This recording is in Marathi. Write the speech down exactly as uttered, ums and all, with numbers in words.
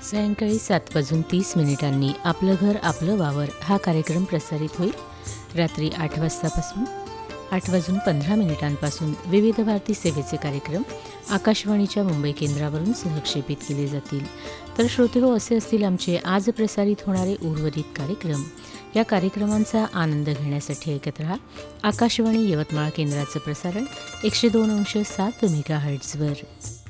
सायंकाळी सात वाजून तीस मिनिटांनी आपलं घर आपलं वावर हा कार्यक्रम प्रसारित होईल. रात्री आठ वाजतापासून आठ वाजून पंधरा मिनिटांपासून विविध भारती सेवेचे कार्यक्रम आकाशवाणीच्या मुंबई केंद्रावरून सहक्षेपित केले जातील. तर श्रोतेहो, असे असतील आमचे आज प्रसारित होणारे उर्वरित कार्यक्रम. या कार्यक्रमांचा आनंद घेण्यासाठी ऐकत रहा आकाशवाणी यवतमाळ केंद्राचं प्रसारण एकशे दोन अंश सात मेगा हर्ट्झवर.